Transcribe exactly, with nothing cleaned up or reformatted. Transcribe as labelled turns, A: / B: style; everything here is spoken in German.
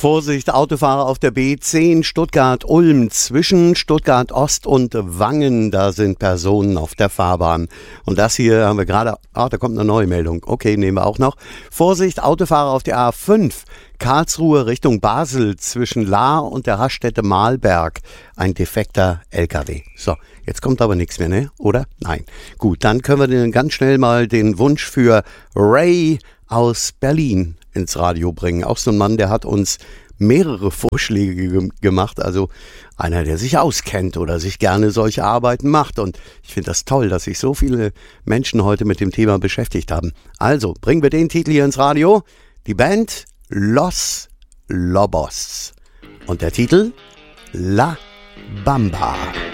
A: Vorsicht, Autofahrer auf der B zehn Stuttgart-Ulm zwischen Stuttgart-Ost und Wangen. Da sind Personen auf der Fahrbahn. Und das hier haben wir gerade... Ah, da kommt eine neue Meldung. Okay, nehmen wir auch noch. Vorsicht, Autofahrer auf der A fünf. Karlsruhe Richtung Basel zwischen Lahr und der Raststätte Mahlberg. Ein defekter L K W. So, jetzt kommt aber nichts mehr, ne? Oder? Nein. Gut, dann können wir dann ganz schnell mal den Wunsch für Ray aus Berlin ins Radio bringen. Auch so ein Mann, der hat uns mehrere Vorschläge ge- gemacht. Also einer, der sich auskennt oder sich gerne solche Arbeiten macht. Und ich finde das toll, dass sich so viele Menschen heute mit dem Thema beschäftigt haben. Also, bringen wir den Titel hier ins Radio. Die Band Los Lobos. Und der Titel La Bamba.